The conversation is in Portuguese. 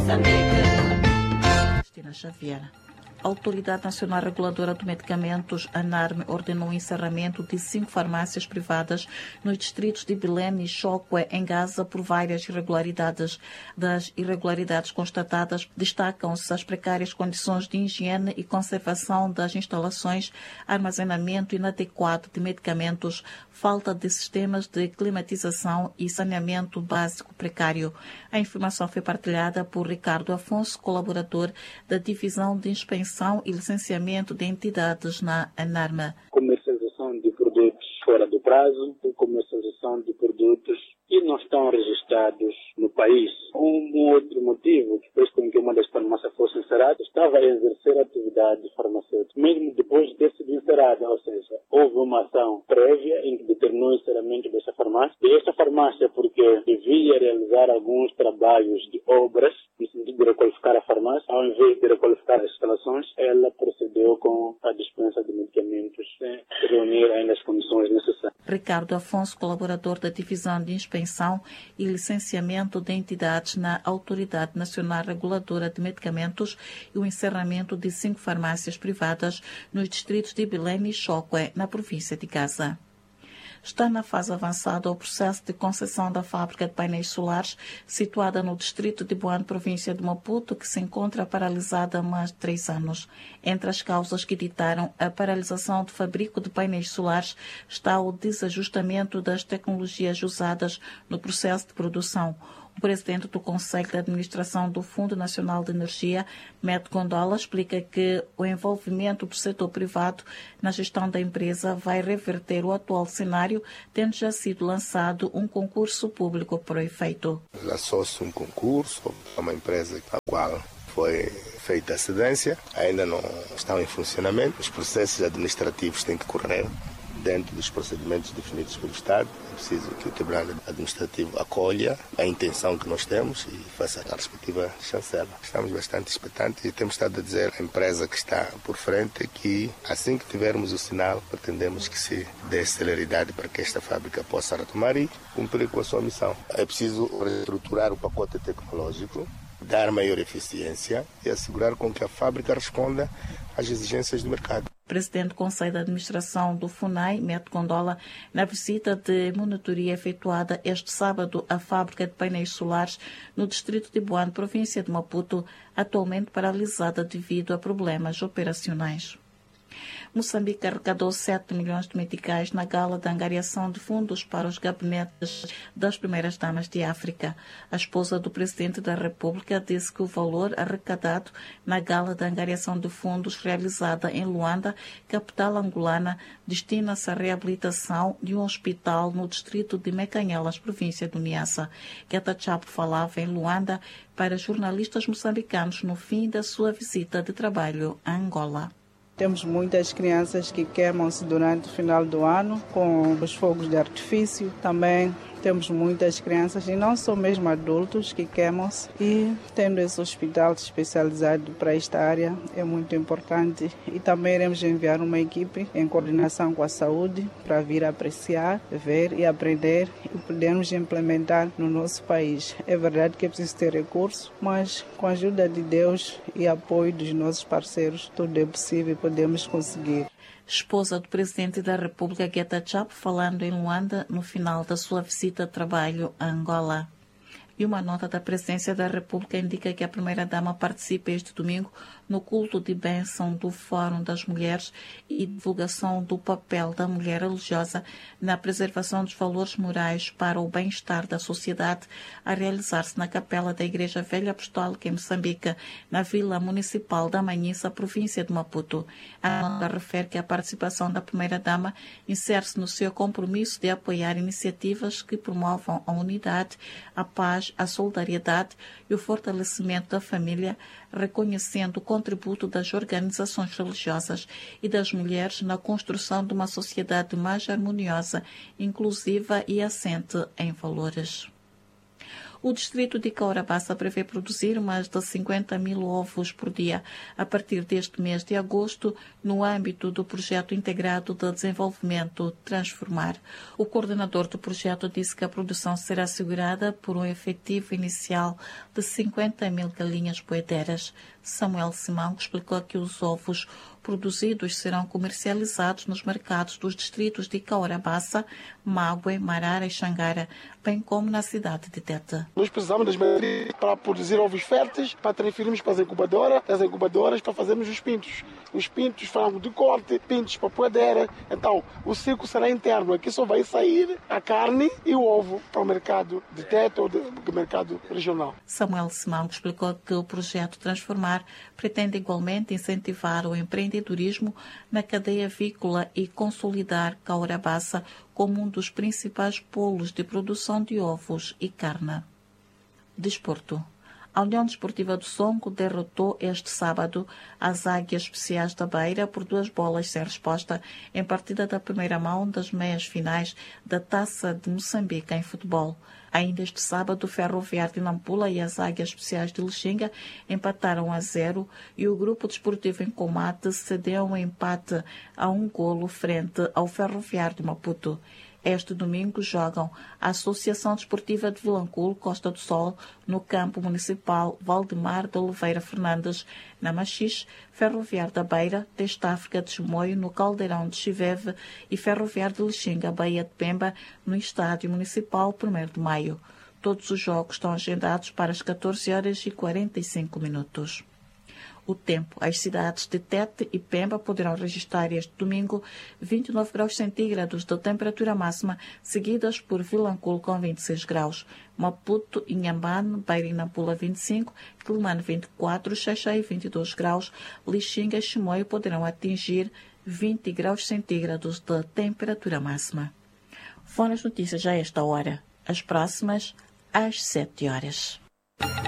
Cristina Xavier. A Autoridade Nacional Reguladora de Medicamentos, ANARME, ordenou o encerramento de 5 farmácias privadas nos distritos de Belém e Chokwe, em Gaza, por várias irregularidades. Das irregularidades constatadas, destacam-se as precárias condições de higiene e conservação das instalações, armazenamento inadequado de medicamentos, falta de sistemas de climatização e saneamento básico precário. A informação foi partilhada por Ricardo Afonso, colaborador da Divisão de Inspeção e Licenciamento de Entidades na ANARME. Comercialização de produtos fora do prazo e comercialização de produtos que não estão registrados no país. Um outro motivo que fez com que uma das farmácias fosse encerrada estava a exercer atividade farmacêutica, mesmo depois de ter sido encerrada, ou seja, houve uma ação prévia em que determinou o encerramento dessa farmácia. E esta farmácia, porque devia realizar alguns trabalhos de obras, no sentido de requalificar a farmácia, ao invés de requalificar as instalações, ela procedeu com a dispensa de medicamentos sem reunir ainda as condições necessárias. Ricardo Afonso, colaborador da Divisão de Inspeção e Licenciamento de Entidades na Autoridade Nacional Reguladora de Medicamentos, e o encerramento de 5 farmácias privadas nos distritos de Belém e Chokwe, na província de Gaza. Está na fase avançada o processo de concessão da fábrica de painéis solares situada no distrito de Boane, província de Maputo, que se encontra paralisada há mais de 3 anos. Entre as causas que ditaram a paralisação do fabrico de painéis solares está o desajustamento das tecnologias usadas no processo de produção. O presidente do Conselho de Administração do Fundo Nacional de Energia, Met Gondola, explica que o envolvimento do setor privado na gestão da empresa vai reverter o atual cenário, tendo já sido lançado um concurso público para o efeito. Lançou-se um concurso a uma empresa a qual foi feita a cedência, ainda não estão em funcionamento. Os processos administrativos têm que correr dentro dos procedimentos definidos pelo Estado. É preciso que o Tribunal Administrativo acolha a intenção que nós temos e faça a respectiva chancela. Estamos bastante expectantes e temos estado a dizer à empresa que está por frente que assim que tivermos o sinal, pretendemos que se dê celeridade para que esta fábrica possa retomar e cumprir com a sua missão. É preciso reestruturar o pacote tecnológico, dar maior eficiência e assegurar com que a fábrica responda às exigências do mercado. Presidente do Conselho de Administração do FUNAI, Met Gondola, na visita de monitoria efetuada este sábado à fábrica de painéis solares no distrito de Boane, província de Maputo, atualmente paralisada devido a problemas operacionais. Moçambique arrecadou 7 milhões de meticais na gala de angariação de fundos para os gabinetes das primeiras damas de África. A esposa do presidente da República disse que o valor arrecadado na gala de angariação de fundos realizada em Luanda, capital angolana, destina-se à reabilitação de um hospital no distrito de Mecanhelas, província do Niassa. Geta Chapo falava em Luanda para jornalistas moçambicanos no fim da sua visita de trabalho a Angola. Temos muitas crianças que queimam-se durante o final do ano com os fogos de artifício. Também temos muitas crianças, e não só mesmo adultos, que queimam-se. E tendo esse hospital especializado para esta área é muito importante. E também iremos enviar uma equipe em coordenação com a saúde para vir apreciar, ver e aprender e podermos implementar no nosso país. É verdade que é preciso ter recursos, mas com a ajuda de Deus e apoio dos nossos parceiros, tudo é possível e podemos conseguir. Esposa do presidente da República, Geta Chapo, falando em Luanda no final da sua visita de trabalho a Angola. E uma nota da Presidência da República indica que a primeira-dama participa este domingo no culto de bênção do Fórum das Mulheres e divulgação do papel da mulher religiosa na preservação dos valores morais para o bem-estar da sociedade, a realizar-se na capela da Igreja Velha Apostólica em Moçambique, na Vila Municipal da Manhissa, província de Maputo. A nota refere que a participação da primeira-dama insere-se no seu compromisso de apoiar iniciativas que promovam a unidade, a paz, a solidariedade e o fortalecimento da família, reconhecendo o contributo das organizações religiosas e das mulheres na construção de uma sociedade mais harmoniosa, inclusiva e assente em valores. O distrito de Caurabaça prevê produzir mais de 50 mil ovos por dia a partir deste mês de agosto, no âmbito do projeto integrado de desenvolvimento Transformar. O coordenador do projeto disse que a produção será assegurada por um efetivo inicial de 50 mil galinhas poedeiras. Samuel Simão explicou que os ovos produzidos serão comercializados nos mercados dos distritos de Caurabaça, Mague, Marara e Xangara, bem como na cidade de Tete. Nós precisamos das matérias para produzir ovos férteis, para transferirmos para as incubadoras para fazermos os pintos, frango de corte, pintos para poedeira. Então, o ciclo será interno. Aqui só vai sair a carne e o ovo para o mercado de Tete ou do mercado regional. Samuel Simão explicou que o projeto Transformar pretende igualmente incentivar o empreendedorismo na cadeia avícola e consolidar Caurabaça como um dos principais polos de produção de ovos e carne. Desporto. A União Desportiva do Songo derrotou este sábado as Águias Especiais da Beira por 2-bolas sem resposta em partida da primeira mão das meias finais da Taça de Moçambique em futebol. Ainda este sábado, o Ferroviário de Nampula e as Águias Especiais de Lixinga empataram a 0 e o Grupo Desportivo em Comate cedeu um empate a 1-golo frente ao Ferroviário de Maputo. Este domingo jogam a Associação Desportiva de Vilanculo, Costa do Sol, no campo municipal Valdemar de Oliveira Fernandes, na Machixe, Ferroviário da Beira, Teste África de Chimoio, no Caldeirão de Chiveve e Ferroviário de Lixinga, Baía de Pemba, no Estádio Municipal 1º de Maio. Todos os jogos estão agendados para as 14h45. O tempo. As cidades de Tete e Pemba poderão registrar este domingo 29 graus centígrados de temperatura máxima, seguidas por Vilanculo com 26 graus. Maputo, Inhambane, Beira e Nampula 25, Quelimane 24, Xai-Xai 22 graus, Lixinga e Chimoio poderão atingir 20 graus centígrados de temperatura máxima. Foram as notícias a esta hora. As próximas às 7 horas.